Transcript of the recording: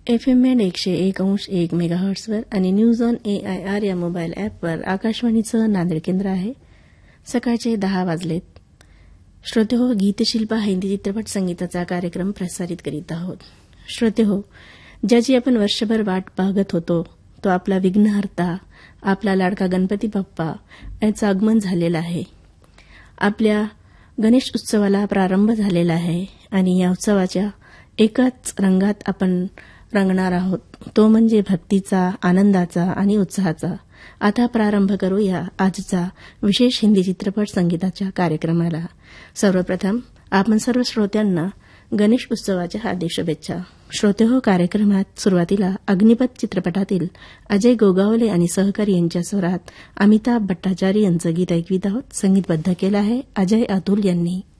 FM band 101.1 मेगाहर्ट्झवर आणि news on AIR या mobile ॲपवर आकाशवाणीचं नांदेड केंद्र आहे. सकाळचे 10 वाजलेत. श्रोतेहो, गीतशिल्पा हिंदी चित्रपट संगीताचा कार्यक्रम प्रसारित करीत आहोत. श्रोतेहो, ज्याची आपण वर्षभर वाट पाहत होतो तो आपला विघ्नहर्ता, आपला लाडका गणपती बाप्पा याचं आगमन झालेलं आहे. आपल्या गणेश उत्सवाला प्रारंभ झालेला आहे आणि या उत्सवाच्या एकाच रंगात आपण रंगणार आहोत, तो म्हणजे भक्तीचा, आनंदाचा आणि उत्साहाचा. आता प्रारंभ करूया आजचा विशेष हिंदी चित्रपट संगीताच्या कार्यक्रमाला. सर्वप्रथम आपण सर्व श्रोत्यांना गणेश उत्सवाच्या हार्दिक शुभेच्छा. श्रोतेहो, कार्यक्रमात सुरुवातीला अग्निपथ चित्रपटातील अजय गोगावले आणि सहकारी यांच्या स्वरात अमिताभ भट्टाचार्य यांचं गीत ऐकवित आहोत. संगीतबद्ध केलं आहे अजय अतुल यांनी.